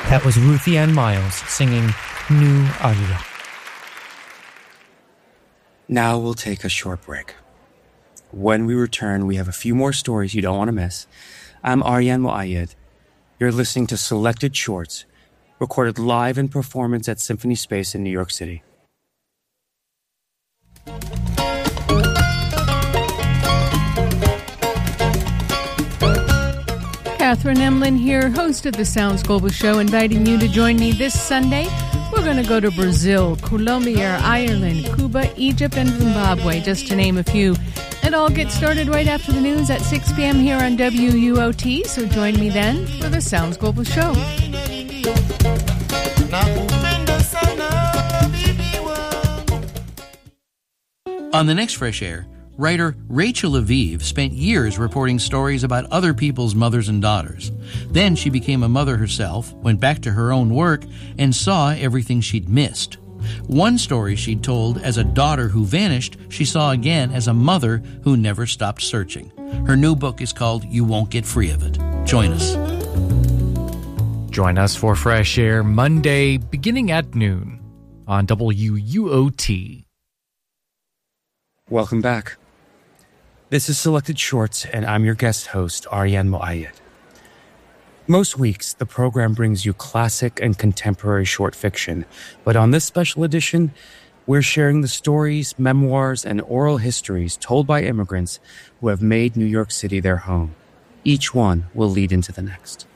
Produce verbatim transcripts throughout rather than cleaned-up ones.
That was Ruthie Ann Miles singing New Aria. Now we'll take a short break. When we return, we have a few more stories you don't want to miss. I'm Aryan Muayyad. You're listening to Selected Shorts, recorded live in performance at Symphony Space in New York City. Catherine Emlin here, host of the Sounds Global Show, inviting you to join me this Sunday. We're going to go to Brazil, Colombia, Ireland, Cuba, Egypt, and Zimbabwe, just to name a few. It all gets started right after the news at six p.m. here on W U O T, so join me then for the Sounds Global Show. On the next Fresh Air, writer Rachel Aviv spent years reporting stories about other people's mothers and daughters. Then she became a mother herself, went back to her own work, and saw everything she'd missed. One story she'd told as a daughter who vanished, she saw again as a mother who never stopped searching. Her new book is called You Won't Get Free of It. Join us. Join us for Fresh Air Monday, beginning at noon on W U O T. Welcome back. This is Selected Shorts, and I'm your guest host, Aryan Muayyad. Most weeks, the program brings you classic and contemporary short fiction, but on this special edition, we're sharing the stories, memoirs, and oral histories told by immigrants who have made New York City their home. Each one will lead into the next.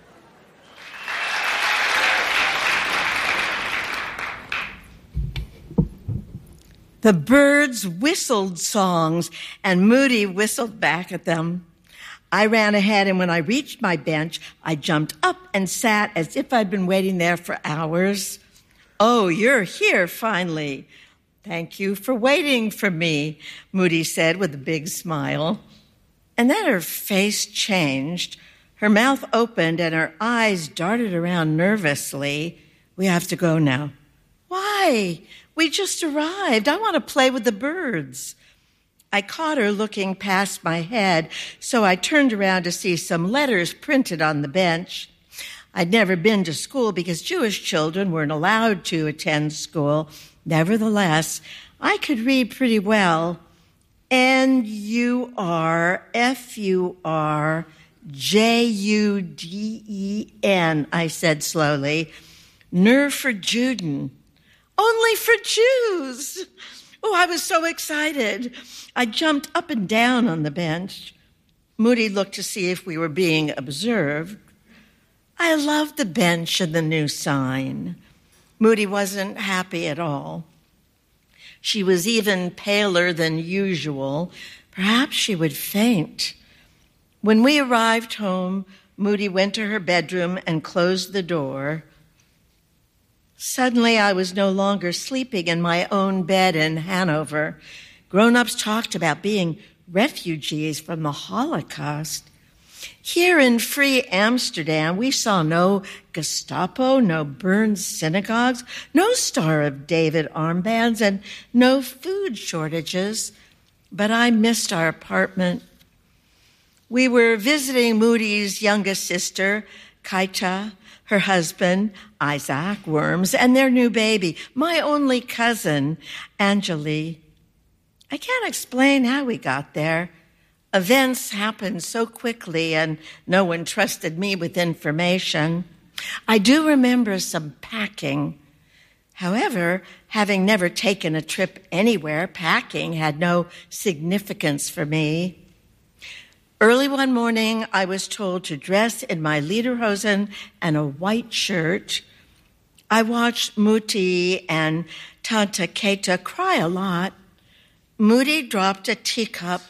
The birds whistled songs, and Moody whistled back at them. I ran ahead, and when I reached my bench, I jumped up and sat as if I'd been waiting there for hours. "Oh, you're here, finally. Thank you for waiting for me," Moody said with a big smile. And then her face changed. Her mouth opened, and her eyes darted around nervously. "We have to go now." "Why? We just arrived. I want to play with the birds." I caught her looking past my head, so I turned around to see some letters printed on the bench. I'd never been to school because Jewish children weren't allowed to attend school. Nevertheless, I could read pretty well. N U R F U R J U D E N, I said slowly. Nur for Juden. Only for Jews. Oh, I was so excited. I jumped up and down on the bench. Moody looked to see if we were being observed. I loved the bench and the new sign. Moody wasn't happy at all. She was even paler than usual. Perhaps she would faint. When we arrived home, Moody went to her bedroom and closed the door. Suddenly, I was no longer sleeping in my own bed in Hanover. Grown-ups talked about being refugees from the Holocaust. Here in free Amsterdam, we saw no Gestapo, no burned synagogues, no Star of David armbands, and no food shortages. But I missed our apartment. We were visiting Moody's youngest sister, Kaita, her husband, Isaac Worms, and their new baby, my only cousin, Anjali. I can't explain how we got there. Events happened so quickly, and no one trusted me with information. I do remember some packing. However, having never taken a trip anywhere, packing had no significance for me. Early one morning, I was told to dress in my lederhosen and a white shirt. I watched Muti and Tanta Keita cry a lot. Moody dropped a teacup.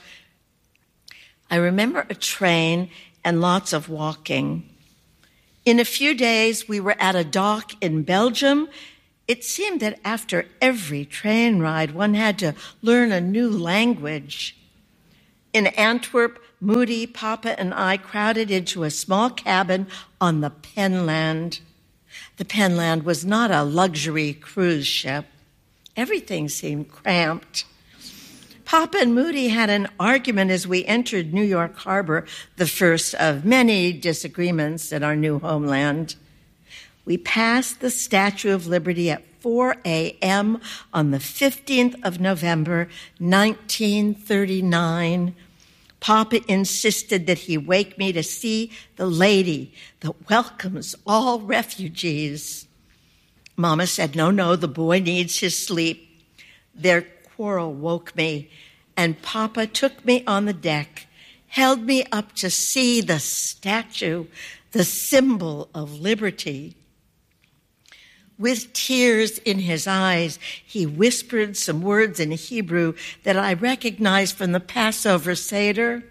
I remember a train and lots of walking. In a few days, we were at a dock in Belgium. It seemed that after every train ride, one had to learn a new language. In Antwerp, Moody, Papa, and I crowded into a small cabin on the Penland. The Penland was not a luxury cruise ship. Everything seemed cramped. Papa and Moody had an argument as we entered New York Harbor, the first of many disagreements in our new homeland. We passed the Statue of Liberty at four a.m. on the fifteenth of November, nineteen thirty-nine. Papa insisted that he wake me to see the lady that welcomes all refugees. Mama said, no, no, the boy needs his sleep. Their quarrel woke me, and Papa took me on the deck, held me up to see the statue, the symbol of liberty. With tears in his eyes, he whispered some words in Hebrew that I recognized from the Passover Seder.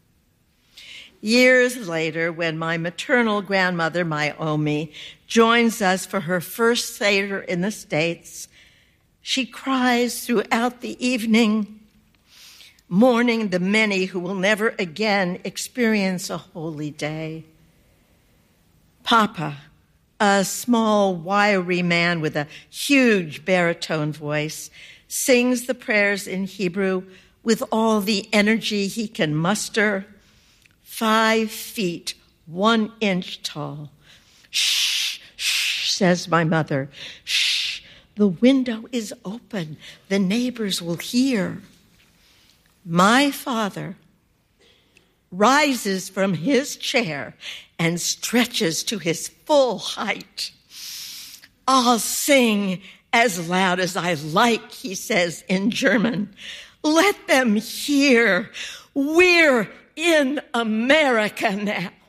Years later, when my maternal grandmother, Naomi, joins us for her first Seder in the States, she cries throughout the evening, mourning the many who will never again experience a holy day. Papa, a small, wiry man with a huge baritone voice, sings the prayers in Hebrew with all the energy he can muster. Five feet, one inch tall. Shh, shh, says my mother. Shh, the window is open. The neighbors will hear. My father rises from his chair and stretches to his full height. I'll sing as loud as I like, he says in German. Let them hear. We're in America now.